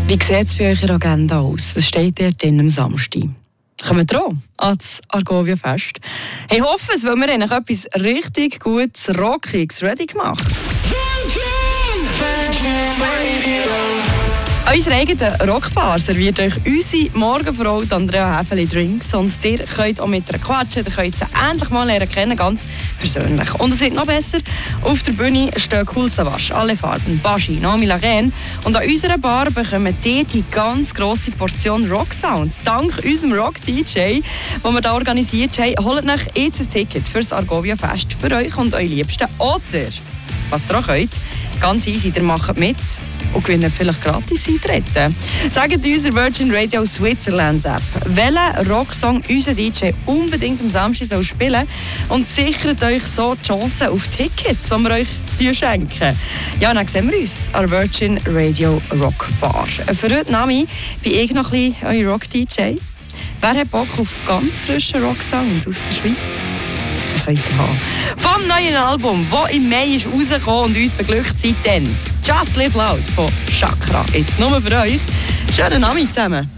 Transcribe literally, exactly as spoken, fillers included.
Wie sieht es bei euch in der Agenda aus? Was steht dort drin am Samstag? Kommen wir an ans Argovia-Fest? Ich hoffe es, weil wir haben etwas richtig Gutes, Rockiges ready gemacht. An unserer eigenen Rockbar serviert euch unsere Morgenfrau Andrea Häfeli Drinks und ihr könnt auch mit ihr quatschen, ihr könnt sie endlich mal lernen kennen, ganz persönlich. Und es wird noch besser, auf der Bühne stehen Cool Savage, alle Farben, Baschi, Nomi Lagen und an unserer Bar bekommt ihr die ganz grosse Portion Rocksound. Dank unserem Rock-D J, den wir hier organisiert haben, holt euch jetzt ein Ticket für das Argovia-Fest für euch und eure Liebsten. Oder, was ihr auch könnt, ganz easy, ihr macht mit und gewinnen vielleicht gratis Eintritte. Sagt unserer Virgin Radio Switzerland App, welchen Rocksong unser D J unbedingt am Samstag soll spielen und sichert euch so die Chance auf Tickets, die wir euch schenken. Ja, dann sehen wir uns an der Virgin Radio Rock Bar. Für heute Nami bin ich noch ein bisschen euer Rock-D J. Wer hat Bock auf ganz frischen Rocksound aus der Schweiz? Könnt ihr haben. Vom neuen Album, das im Mai ist rausgekommen und uns beglückt seitdem. Just Live Loud von Chakra. Jetzt nur für euch. Schönen Abend zusammen.